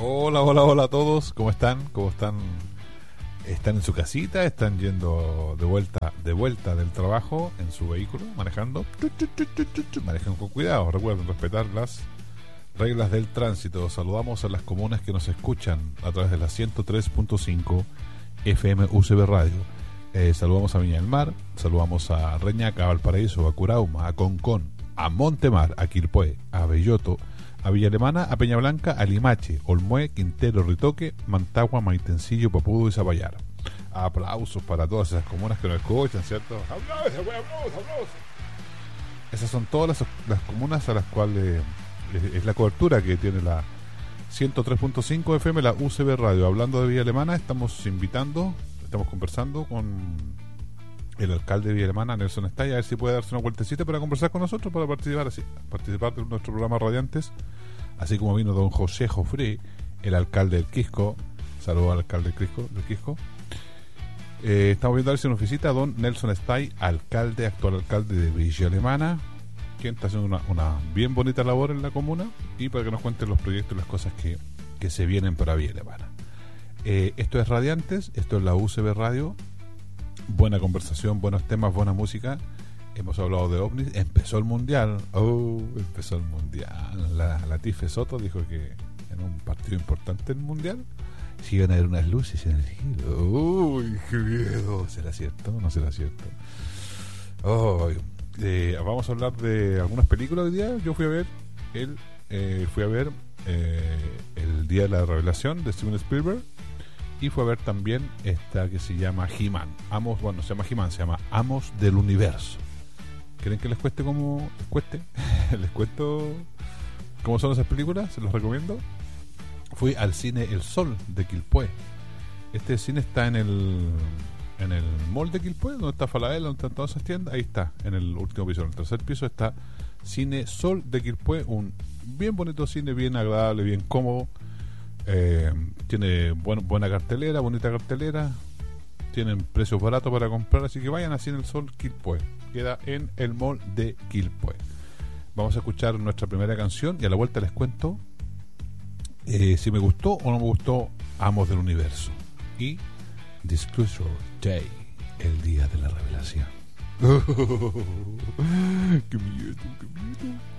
Hola, hola, hola a todos. ¿Cómo están? ¿Cómo están? ¿Están en su casita? ¿Están yendo de vuelta del trabajo en su vehículo, manejando? Manejen con cuidado. Recuerden respetar las reglas del tránsito. Saludamos a las comunas que nos escuchan a través de la 103.5 FM UCB Radio. Saludamos a Viña del Mar, saludamos a Reñaca, a Valparaíso, a Curauma, a Concón, a Montemar, a Quilpué, a Belloto, a Villa Alemana, a Peña Blanca, a Limache, Olmué, Quintero, Ritoque, Mantagua, Maitencillo, Papudo y Zapallar. Aplausos para todas esas comunas que nos escuchan, ¿cierto? ¡Aplausos! Esas son todas las comunas a las cuales es la cobertura que tiene la 103.5 FM, la UCB Radio. Hablando de Villa Alemana, estamos conversando con el alcalde de Villa Alemana, Nelson Stay, a ver si puede darse una vueltecita para conversar con nosotros, para participar de nuestro programa Radiantes, así como vino don José Jofré, el alcalde del Quisco. Saludos al alcalde del Quisco. Estamos viendo a ver si nos visita don Nelson Stay, actual alcalde de Villa Alemana, quien está haciendo una bien bonita labor en la comuna, y para que nos cuenten los proyectos y las cosas que se vienen para Villa Alemana. Esto es Radiantes, esto es la UCB Radio. Buena conversación, buenos temas, buena música. Hemos hablado de ovnis. Empezó el mundial. Empezó el mundial. La Tife Soto dijo que en un partido importante del mundial se iban a ver unas luces en el cielo. Uy, qué miedo. ¿Será cierto? ¿No será cierto? Vamos a hablar de algunas películas hoy día. Yo fui a ver el Día de la Revelación de Steven Spielberg. Y fue a ver también esta que se llama He-Man. Se llama He-Man, se llama Amos del Universo. ¿Quieren que les cueste cómo les cueste? ¿Les cuento cómo son esas películas? Se los recomiendo. Fui al cine El Sol de Quilpué. Este cine está en el mall de Quilpué, donde está Falabella, donde están todas esas tiendas. Ahí está, en el último piso. En el tercer piso está Cine Sol de Quilpué. Un bien bonito cine, bien agradable, bien cómodo. Tiene bonita cartelera, tienen precios baratos para comprar, así que vayan así en el Sol Quilpué, queda en el mall de Quilpué. Vamos a escuchar nuestra primera canción y a la vuelta les cuento si me gustó o no me gustó Amos del Universo y Disclosure Day, el día de la revelación. ¡Qué miedo!